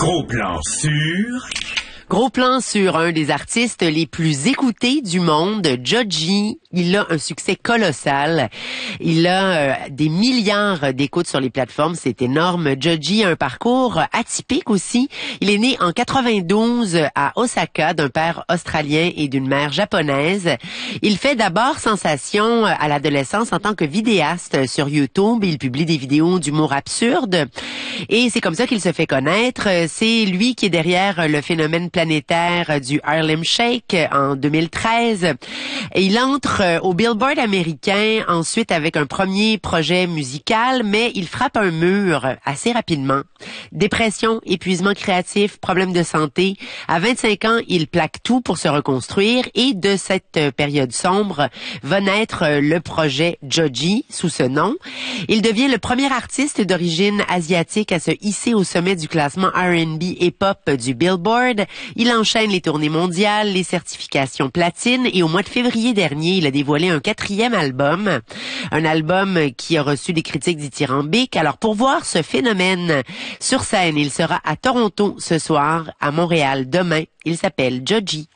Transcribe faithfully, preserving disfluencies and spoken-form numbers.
Gros plan sur... Gros plan sur un des artistes les plus écoutés du monde, Joji. Il a un succès colossal. Il a euh, des milliards d'écoutes sur les plateformes. C'est énorme. Joji a un parcours atypique aussi. Il est né en quatre-vingt-douze à Osaka d'un père australien et d'une mère japonaise. Il fait d'abord sensation à l'adolescence en tant que vidéaste sur YouTube. Il publie des vidéos d'humour absurde. Et c'est comme ça qu'il se fait connaître. C'est lui qui est derrière le phénomène planétaire du Harlem Shake en deux mille treize. Et il entre au Billboard américain ensuite avec un premier projet musical, mais il frappe un mur assez rapidement. Dépression, épuisement créatif, problèmes de santé. À vingt-cinq ans, il plaque tout pour se reconstruire et de cette période sombre va naître le projet Joji sous ce nom. Il devient le premier artiste d'origine asiatique à se hisser au sommet du classement R and B et pop du Billboard. Il enchaîne les tournées mondiales, les certifications platine et au mois de février dernier, il a dévoilé un quatrième album. Un album qui a reçu des critiques dithyrambiques. Alors pour voir ce phénomène sur scène, il sera à Toronto ce soir, à Montréal demain. Il s'appelle Joji.